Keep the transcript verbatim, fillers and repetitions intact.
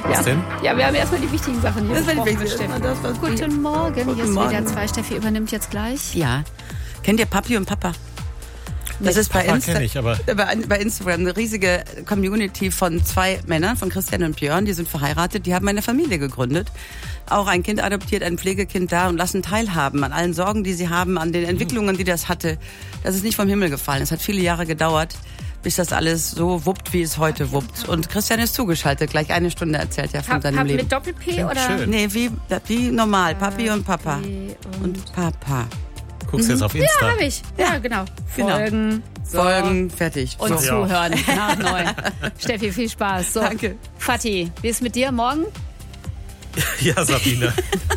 Was ja. denn? Ja, wir haben erstmal die wichtigen Sachen hier Das war die besprochen mit wichtigste. Steffi. Das war die- Guten Morgen, Guten hier ist Morgen. wieder zwei. Steffi übernimmt jetzt gleich. Ja. Kennt ihr Papi und Papa? Das ist bei, Papa Insta- kenn ich, aber- bei, bei Instagram eine riesige Community von zwei Männern, von Christian und Björn, die sind verheiratet, die haben eine Familie gegründet, auch ein Kind adoptiert, ein Pflegekind da und lassen teilhaben an allen Sorgen, die sie haben, an den Entwicklungen, die das hatte. Das ist nicht vom Himmel gefallen. Es hat viele Jahre gedauert, bis das alles so wuppt, wie es heute wuppt. Und Christian ist zugeschaltet, gleich eine Stunde erzählt er von Pap, seinem Pap Leben. mit Doppel-P Klingt oder? schön. Nee, wie, wie normal, Papi und Papa. und- Und Papa. Guckst du jetzt auf Insta? Ja, habe ich. Ja, genau. Genau. Folgen. So. Folgen, fertig. Und So. zuhören nach neun. Steffi, viel Spaß. So. Danke. Fatih, wie ist mit dir morgen? Ja, Sabine.